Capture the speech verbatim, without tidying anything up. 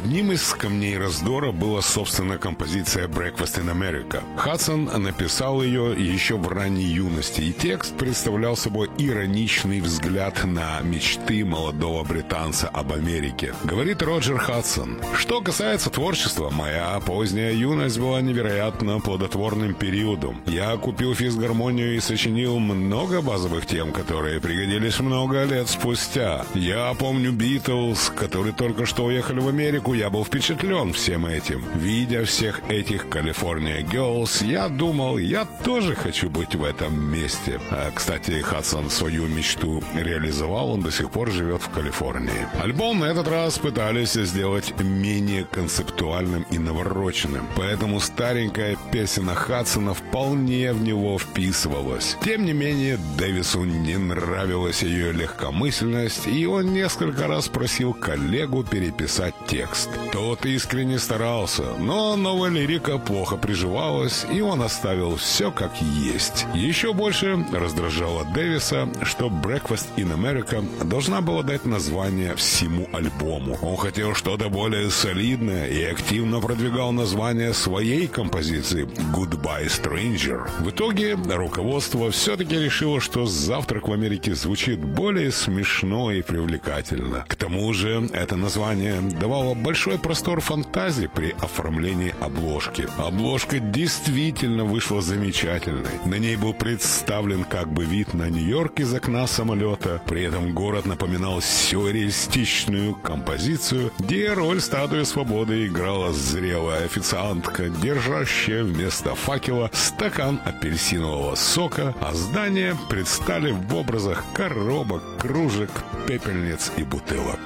Одним из камней раздора была, собственно, композиция «Breakfast in America». Хадсон написал ее еще в ранней юности, и текст представлял собой ироничный взгляд на мечты молодого британца об Америке. Говорит Роджер Хадсон: «Что касается творчества, моя поздняя юность была невероятно плодотворным периодом. Я купил физгармонию и сочинил много базовых тем, которые пригодились много лет спустя. Я помню Битлз, которые только что уехали в Америку, я был впечатлен всем этим. Видя всех этих California Girls, я думал, я тоже хочу быть в этом месте». А, кстати, Хадсон свою мечту реализовал, он до сих пор живет в Калифорнии. Альбом на этот раз пытались сделать менее концептуальным и навороченным, поэтому старенькая песня Хадсона вполне в него вписывалась. Тем не менее, Дэвису не нравилась ее легкомысленность, и он несколько раз просил коллегу переписать текст. Тот искренне старался, но новая лирика плохо приживалась, и он оставил все как есть. Еще больше раздражало Дэвиса, что «Breakfast in America» должна была дать название всему альбому. Он хотел что-то более солидное и активно продвигал название своей композиции «Goodbye Stranger». В итоге руководство все-таки решило, что «Завтрак в Америке» звучит более смешно и привлекательно. К тому же это название давало большой простор фантазии при оформлении обложки. Обложка действительно вышла замечательной. На ней был представлен как бы вид на Нью-Йорк из окна самолета. При этом город напоминал сюрреалистичную композицию, где роль статуи свободы играла зрелая официантка, держащая вместо факела стакан апельсинового сока, а здания предстали в образах коробок, кружек, пепельниц и бутылок.